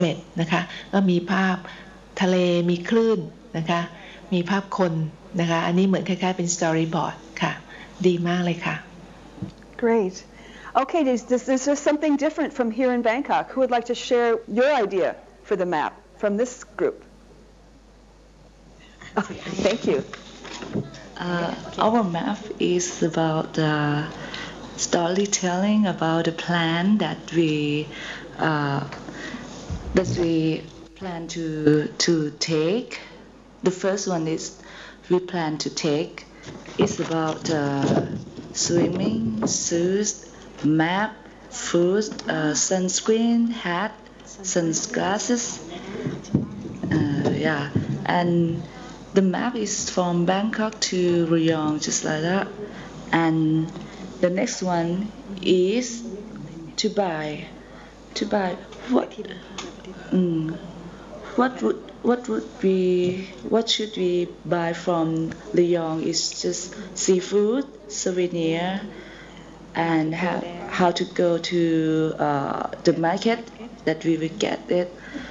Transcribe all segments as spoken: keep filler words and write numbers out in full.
เม็ดนะคะก็มีภาพทะเลมีคลื่นนะคะมีภาพคนนะคะอันนี้เหมือนคล้ายๆเป็นสตอรี่บอร์ดค่ะดีมากเลยค่ะ Great. Okay, is this, is there something different from here in Bangkok? Who would like to share your idea for the map from this group? Okay, thank you. Uh, our map is about uh, storytelling about the plan that we uh, that we plan to to take. The first one is we plan to take is about uh, swimming, shoes, map, food, uh, sunscreen, hat, sunglasses. Uh, yeah, and the map is from Bangkok to Rayong, just like that. And the next one is to buy. To buy what? Mm, what would what would we what should we buy from Rayong? Is just seafood, souvenir, and how how to go to uh, the market that we will get it.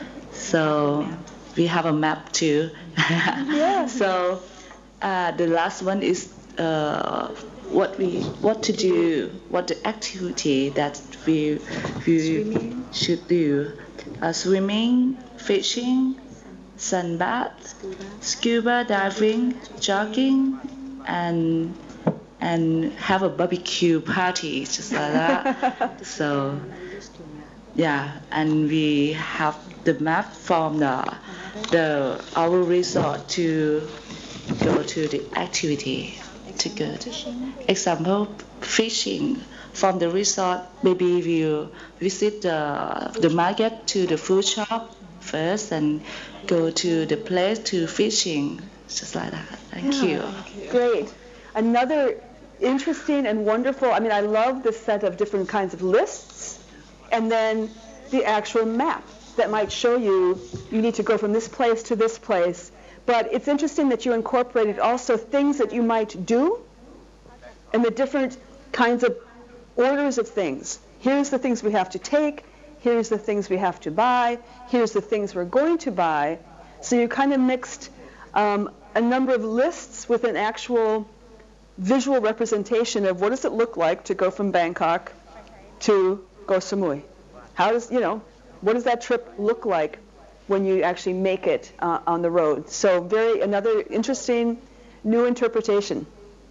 So we have a map too. Yeah. So uh, the last one is uh, what we what to do, what the activity that we we should do. Uh, swimming, fishing, sunbath, scuba diving, jogging, and and have a barbecue party just like that. So yeah, and we have the map from the the our resort to go to the activity to go to. Example, fishing from the resort. Maybe we'll visit the the market to the food shop first and go to the place to fishing, just like that. Thank Yeah. you. Great. Another interesting and wonderful, I mean, I love this set of different kinds of lists, and then the actual map that might show you, you need to go from this place to this place. But it's interesting that you incorporated also things that you might do and the different kinds of orders of things. Here's the things we have to take, here's the things we have to buy, here's the things we're going to buy. So you kind of mixed um, a number of lists with an actual visual representation of what does it look like to go from Bangkok to Koh Samui. How does, you know, what does that trip look like when you actually make it uh, on the road? So very, another interesting new interpretation.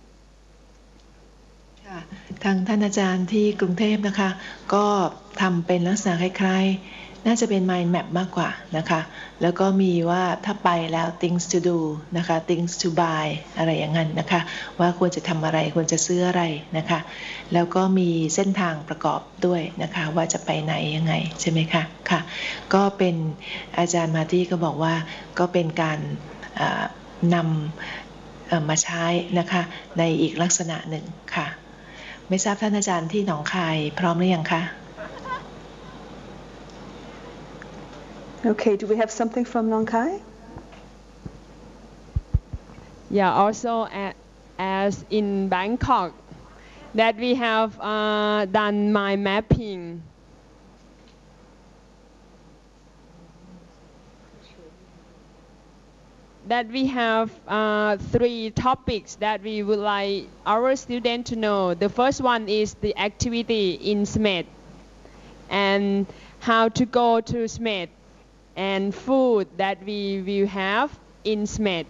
ค่ะทางท่านอาจารย์ที่กรุงเทพนะคะก็ทำเป็นลักษณะคล้ายๆน่าจะเป็น mind map มากกว่านะคะแล้วก็มีว่าถ้าไปแล้ว things to do นะคะ things to buy อะไรอย่างนั้นนะคะว่าควรจะทำอะไรควรจะซื้ออะไรนะคะแล้วก็มีเส้นทางประกอบด้วยนะคะว่าจะไปไหนยังไงใช่ไหมคะค่ะก็เป็นอาจารย์มาที่ก็บอกว่าก็เป็นการนำมาใช้นะคะในอีกลักษณะหนึ่งค่ะไม่ทราบท่านอาจารย์ที่หนองคายพร้อมหรือยังคะ Okay, do we have something from Nong Khai? Yeah, also a, as in Bangkok, that we have uh, done mind mapping. That we have uh, three topics that we would like our students to know. The first one is the activity in Smet and how to go to Smet and food that we will have in Smet.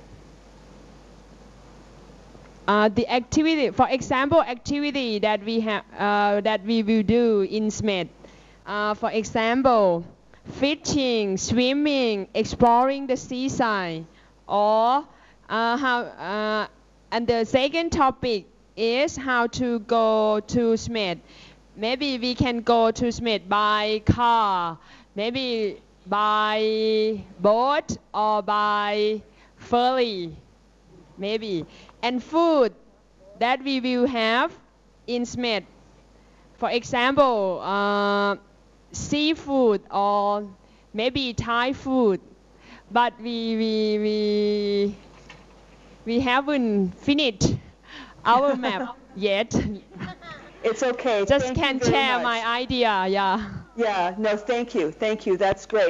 Uh, the activity, for example, activity that we have uh, that we will do in Smet. Uh, for example, fishing, swimming, exploring the seaside, or uh, how. Uh, and the second topic is how to go to Smet. Maybe we can go to Smet by car, maybe by boat or by ferry, maybe. And food that we will have in Smet. For example, uh, seafood or maybe Thai food, but we we we we haven't finished our map yet. It's okay. Just Thank can you very share much. my idea, yeah. Yeah, no, thank you, thank you. That's great.